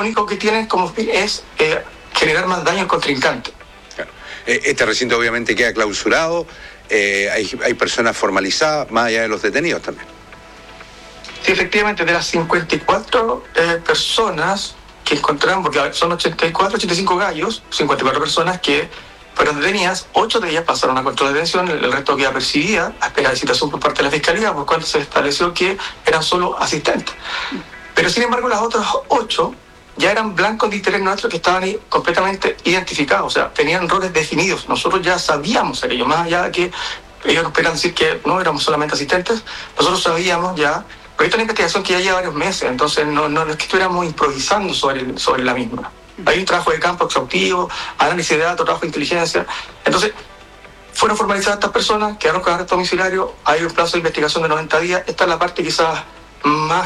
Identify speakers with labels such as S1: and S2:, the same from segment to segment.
S1: único que tienen como fin es generar más daño al contrincante.
S2: Claro. Este recinto obviamente queda clausurado, hay personas formalizadas, más allá de los detenidos también.
S1: Sí, efectivamente, de las 54 personas que encontraron, porque son 85 gallos, 54 personas que fueron detenidas, 8 de ellas pasaron a control de detención, el resto queda percibida a espera de citación por parte de la Fiscalía, por cuanto se estableció que eran solo asistentes. Pero sin embargo, las otras 8 ya eran blancos de interés nuestro que estaban ahí completamente identificados, o sea, tenían roles definidos. Nosotros ya sabíamos aquello, más allá de que ellos nos esperan decir que no éramos solamente asistentes, nosotros sabíamos ya, pero esta es una investigación que ya lleva varios meses, entonces no es que estuviéramos improvisando sobre la misma. Hay un trabajo de campo exhaustivo, análisis de datos, trabajo de inteligencia. Entonces, fueron formalizadas estas personas, quedaron con arresto domiciliario, hay un plazo de investigación de 90 días. Esta es la parte quizás más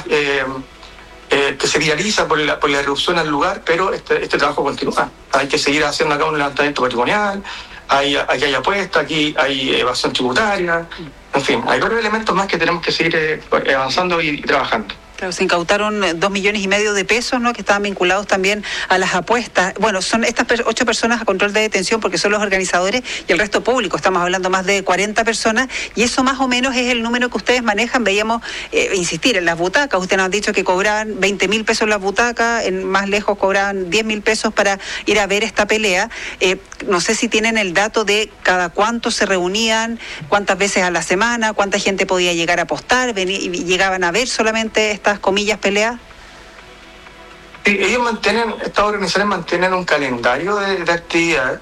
S1: que se viraliza por la erupción al lugar, pero este trabajo continúa. Hay que seguir haciendo acá un levantamiento patrimonial, aquí hay apuesta, aquí hay evasión tributaria, en fin, hay varios elementos más que tenemos que seguir avanzando y trabajando.
S3: Claro, se incautaron 2,5 millones de pesos, ¿no?, que estaban vinculados también a las apuestas. Bueno, son estas 8 personas a control de detención porque son los organizadores y el resto público. Estamos hablando más de 40 personas y eso más o menos es el número que ustedes manejan. Veíamos, insistir, en las butacas. Ustedes nos han dicho que cobraban 20.000 pesos en las butacas, en más lejos cobraban 10.000 pesos para ir a ver esta pelea. No sé si tienen el dato de cada cuánto se reunían, cuántas veces a la semana, cuánta gente podía llegar a apostar, llegaban a ver solamente estas comillas peleas.
S1: Sí, estas organizaciones mantienen un calendario de actividades.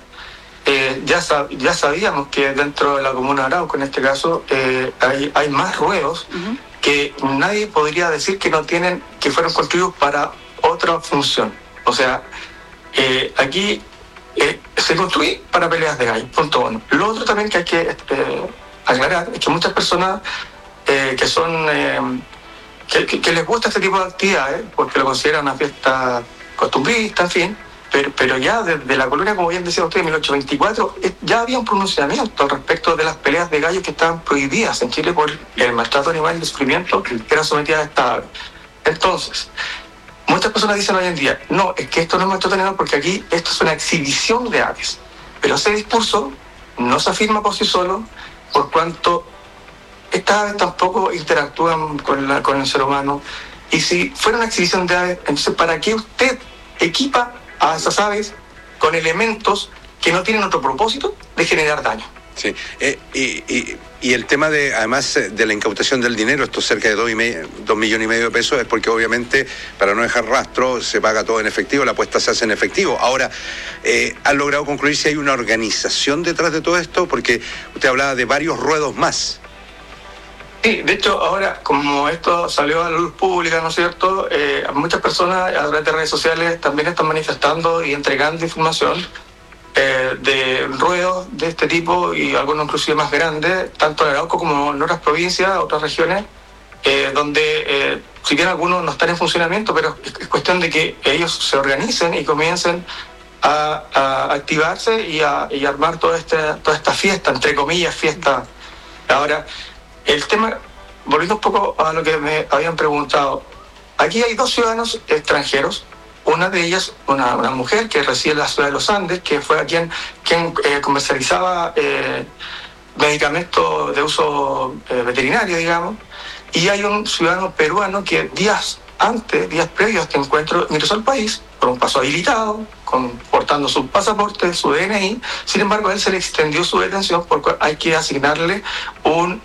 S1: Ya sabíamos que dentro de la comuna de Arauco, en este caso, hay más ruedos que nadie podría decir que fueron construidos para otra función. O sea, aquí se construye para peleas de gallo, punto uno. Lo otro también que hay que aclarar es que muchas personas que son que les gusta este tipo de actividades, porque lo consideran una fiesta costumbrista, en fin, pero ya desde la colonia, como bien decía usted, en 1824, ya había un pronunciamiento al respecto de las peleas de gallos que estaban prohibidas en Chile por el maltrato animal y el sufrimiento que eran sometidas a esta ave. Entonces, muchas personas dicen hoy en día, no, es que esto no es maltrato animal porque aquí esto es una exhibición de aves. Pero ese discurso no se afirma por sí solo, por cuanto estas aves tampoco interactúan con el ser humano. Y si fuera una exhibición de aves, entonces ¿para qué usted equipa a esas aves con elementos que no tienen otro propósito de generar daño?
S2: Sí, y el tema además de la incautación del dinero, esto cerca de 2,5 millones de pesos, es porque obviamente para no dejar rastro se paga todo en efectivo, la apuesta se hace en efectivo. Ahora, ¿han logrado concluir si hay una organización detrás de todo esto? Porque usted hablaba de varios ruedos más.
S1: Sí, de hecho, ahora, como esto salió a la luz pública, ¿no es cierto?, muchas personas a través de redes sociales también están manifestando y entregando información de ruedos de este tipo y algunos inclusive más grandes, tanto en Arauco como en otras provincias, otras regiones, donde si bien algunos no están en funcionamiento, pero es cuestión de que ellos se organicen y comiencen a activarse y a armar toda esta fiesta, entre comillas, fiesta. Ahora, el tema, volviendo un poco a lo que me habían preguntado, aquí hay 2 ciudadanos extranjeros, una de ellas, una mujer que reside en la ciudad de Los Andes, que fue quien comercializaba medicamentos de uso veterinario, digamos, y hay un ciudadano peruano que días previos a este encuentro, ingresó al país por un paso habilitado, portando su pasaporte, su DNI. Sin embargo, a él se le extendió su detención porque hay que asignarle un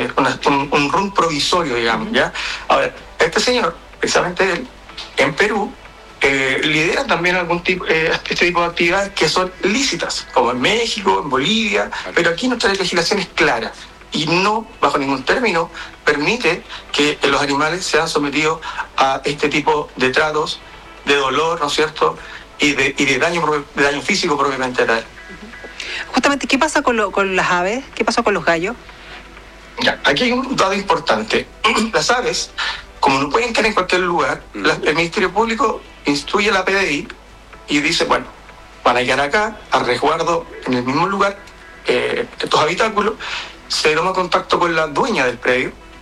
S1: RUN provisorio, digamos, ¿ya? Ahora, este señor, precisamente él, en Perú, lidera también este tipo de actividades que son lícitas, como en México, en Bolivia, pero aquí nuestra legislación es clara y no, bajo ningún término, permite que los animales sean sometidos a este tipo de tratos, de dolor, ¿no es cierto?, y de daño físico propiamente tal.
S3: Justamente, ¿qué pasa con las aves? ¿Qué pasa con los gallos?
S1: Ya, aquí hay un dato importante. Las aves, como no pueden caer en cualquier lugar, el Ministerio Público instruye a la PDI y dice, bueno, van a quedar acá, a resguardo, en el mismo lugar, estos habitáculos. Se toma contacto con la dueña del predio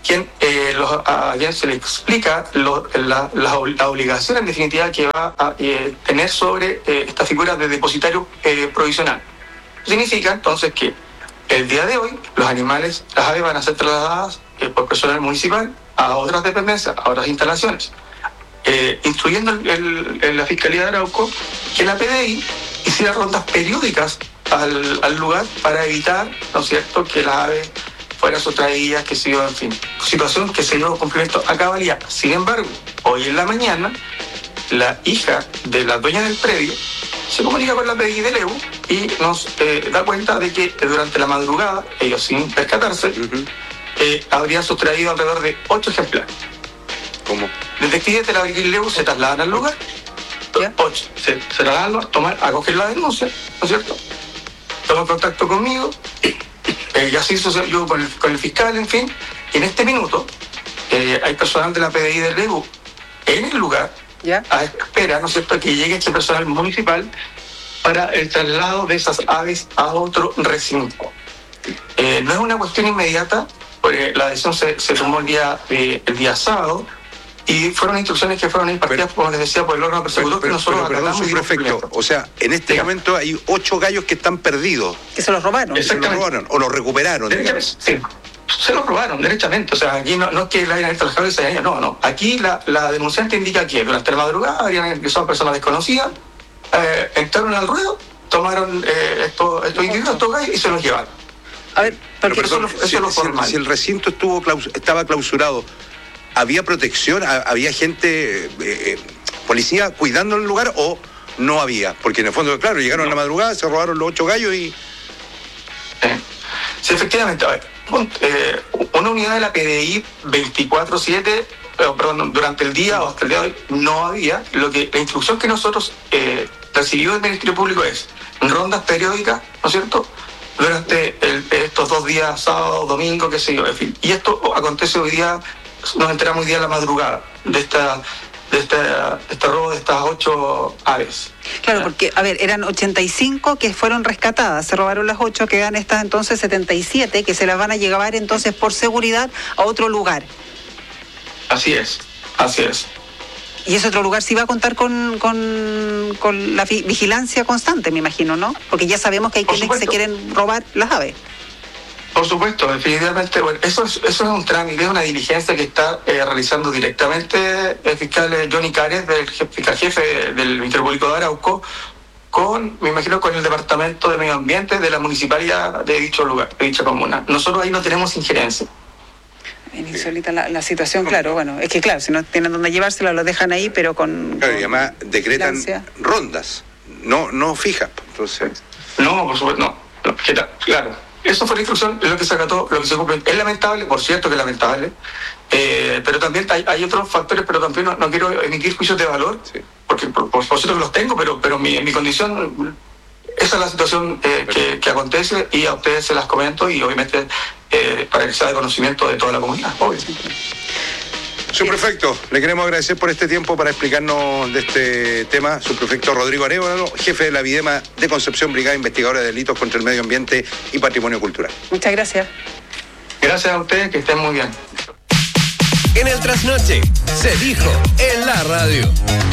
S1: quien a quien se le explica la obligación en definitiva que va a tener sobre esta figura de depositario provisional. Significa entonces que el día de hoy los animales, las aves van a ser trasladadas por personal municipal a otras dependencias, a otras instalaciones, instruyendo en la Fiscalía de Arauco que la PDI hiciera rondas periódicas al lugar para evitar, ¿no es cierto?, que las aves fueran sustraídas, que se dio, en fin, situación que se dio cumplimiento a cabalidad. Sin embargo, hoy en la mañana, la hija de la dueña del predio se comunica con la PDI de Leu y nos da cuenta de que durante la madrugada, ellos sin percatarse, habrían sustraído alrededor de 8 ejemplares.
S2: ¿Cómo?
S1: Detectives de la Brigil Leu se trasladan al lugar, 8, se trasladan a coger la denuncia, ¿no es cierto? Toman contacto conmigo, ya se hizo yo con el fiscal, en fin, y en este minuto hay personal de la PDI de Leu en el lugar, a espera, ¿no es cierto?, que llegue este personal municipal para el traslado de esas aves a otro recinto. No es una cuestión inmediata, porque la decisión se tomó el día sábado, y fueron instrucciones que fueron impartidas, como les decía, por el órgano persecutor, que nosotros
S2: perdón, subprefecto, o sea, en este momento hay 8 gallos que están perdidos.
S3: Que se los robaron.
S1: Exactamente.
S2: Se los robaron, o los recuperaron.
S1: Sí, se los robaron, derechamente. O sea, aquí no es que la hayan abierto las cabezas, no. Aquí la denunciante indica que durante la madrugada habían ingresado personas desconocidas, entraron al ruedo, tomaron estos individuos, estos gallos, y se los llevaron.
S3: A ver,
S2: pero perdón, si el recinto estaba clausurado, ¿había protección? ¿Había gente, policía cuidando el lugar o no había? Porque en el fondo, claro, llegaron a la madrugada, se robaron los 8 gallos y...
S1: Sí, efectivamente. A ver, una unidad de la PDI 24/7, durante el día o hasta el día de hoy, no había. La instrucción que nosotros recibimos del Ministerio Público es rondas periódicas, ¿no es cierto?, durante estos 2 días, sábado, domingo, qué sé yo, en fin. Y esto acontece hoy día, nos enteramos hoy día en la madrugada de este robo de estas 8 aves.
S3: Claro, porque, a ver, eran 85 que fueron rescatadas, se robaron las 8, quedan estas entonces 77 que se las van a llevar entonces por seguridad a otro lugar.
S1: Así es.
S3: Y ese otro lugar sí va a contar con la vigilancia constante, me imagino, ¿no? Porque ya sabemos que hay quienes se quieren robar las aves.
S1: Por supuesto, definitivamente. Bueno, eso es un trámite, es una diligencia que está realizando directamente el fiscal Johnny Cares, del fiscal jefe del Ministerio Público de Arauco, me imagino, con el Departamento de Medio Ambiente de la Municipalidad de dicho lugar, de dicha comuna. Nosotros ahí no tenemos injerencia.
S3: Es insólita la situación, claro. Bueno, es que claro, si no tienen dónde llevársela, lo dejan ahí, pero con...
S2: Claro, y además decretan rondas, no fijas, entonces...
S1: No, por supuesto, no. Claro. Eso fue la instrucción, es lo que se acató, lo que se cumple. Es lamentable, por cierto que es lamentable, pero también hay otros factores, pero también no quiero emitir juicios de valor, porque por cierto que los tengo, pero mi condición, esa es la situación que acontece, y a ustedes se las comento, y obviamente para que sea de conocimiento de toda la comunidad, obvio.
S2: Subprefecto, le queremos agradecer por este tiempo para explicarnos de este tema. Subprefecto Rodrigo Arévalo, jefe de la Videma de Concepción, Brigada Investigadora de Delitos contra el Medio Ambiente y Patrimonio Cultural.
S3: Muchas gracias.
S1: Gracias a ustedes, que estén muy bien.
S4: En el Trasnoche se dijo en la radio.